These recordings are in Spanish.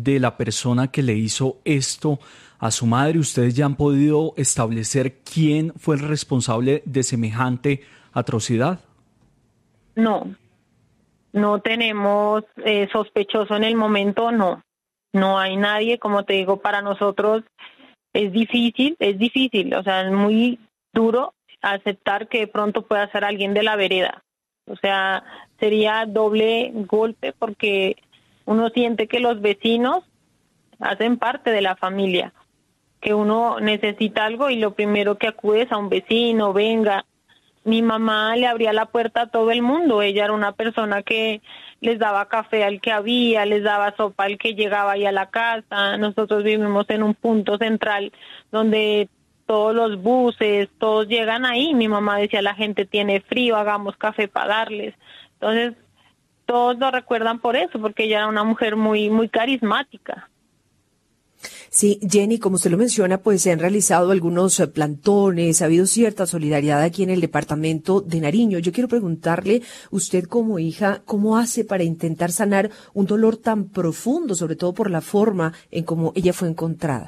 de la persona que le hizo esto a su madre? ¿Ustedes ya han podido establecer quién fue el responsable de semejante atrocidad? No, no tenemos sospechoso en el momento, no. No hay nadie, como te digo, para nosotros es difícil, o sea, es muy duro aceptar que de pronto pueda ser alguien de la vereda. O sea, sería doble golpe porque uno siente que los vecinos hacen parte de la familia, que uno necesita algo y lo primero que acude es a un vecino, venga. Mi mamá le abría la puerta a todo el mundo, ella era una persona que les daba café al que había, les daba sopa al que llegaba ahí a la casa. Nosotros vivimos en un punto central donde todos los buses, todos llegan ahí. Mi mamá decía, la gente tiene frío, hagamos café para darles. Entonces, todos lo recuerdan por eso, porque ella era una mujer muy carismática. Sí, Jenny, como usted lo menciona, pues se han realizado algunos plantones, ha habido cierta solidaridad aquí en el departamento de Nariño. Yo quiero preguntarle, usted como hija, ¿cómo hace para intentar sanar un dolor tan profundo, sobre todo por la forma en cómo ella fue encontrada?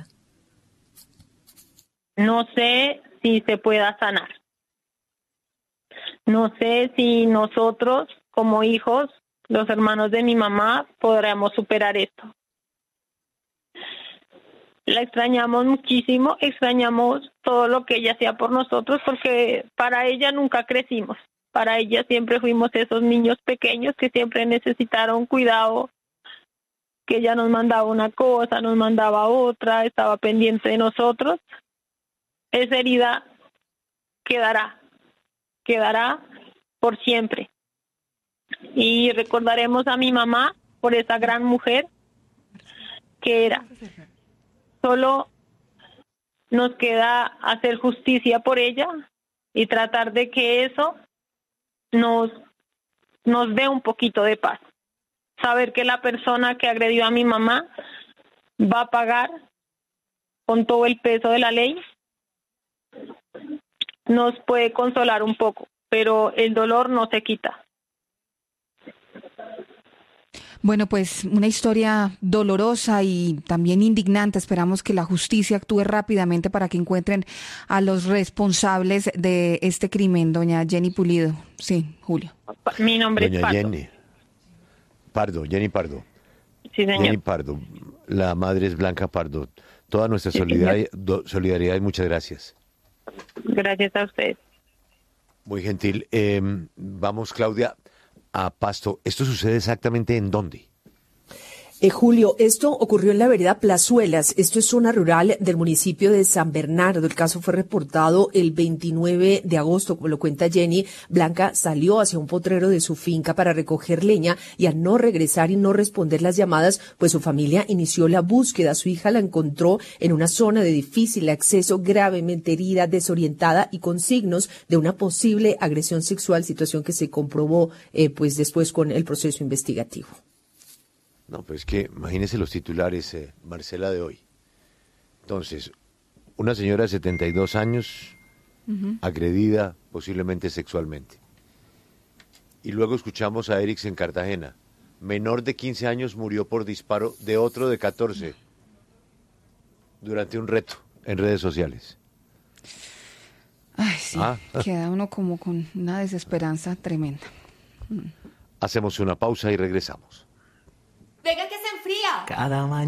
No sé si se pueda sanar. No sé si nosotros, como hijos, los hermanos de mi mamá, podremos superar esto. La extrañamos muchísimo, extrañamos todo lo que ella hacía por nosotros, porque para ella nunca crecimos. Para ella siempre fuimos esos niños pequeños que siempre necesitaron cuidado, que ella nos mandaba una cosa, nos mandaba otra, estaba pendiente de nosotros. Esa herida quedará por siempre. Y recordaremos a mi mamá por esa gran mujer que era. Solo nos queda hacer justicia por ella y tratar de que eso nos dé un poquito de paz. Saber que la persona que agredió a mi mamá va a pagar con todo el peso de la ley nos puede consolar un poco, pero el dolor no se quita. Bueno, pues una historia dolorosa y también indignante. Esperamos que la justicia actúe rápidamente para que encuentren a los responsables de este crimen. Doña Jenny Pulido. Sí, Julio. Mi nombre es Pardo. Jenny Pardo. Sí, señor. Jenny Pardo. La madre es Blanca Pardo. Toda nuestra solidaridad y muchas gracias. Gracias a usted. Muy gentil. Vamos, Claudia, a Pasto. ¿Esto sucede exactamente en dónde? Julio, esto ocurrió en la vereda Plazuelas. Esto es zona rural del municipio de San Bernardo. El caso fue reportado el 29 de agosto, como lo cuenta Jenny. Blanca salió hacia un potrero de su finca para recoger leña y al no regresar y no responder las llamadas, pues su familia inició la búsqueda. Su hija la encontró en una zona de difícil acceso, gravemente herida, desorientada y con signos de una posible agresión sexual, situación que se comprobó pues después con el proceso investigativo. No, pues que imagínese los titulares, Marcela, de hoy. Entonces, una señora de 72 años, agredida posiblemente sexualmente. Y luego escuchamos a Erix en Cartagena. Menor de 15 años murió por disparo de otro de 14 durante un reto en redes sociales. Ay, sí, queda uno como con una desesperanza tremenda. Hacemos una pausa y regresamos. Venga que se enfría. Cada mañana.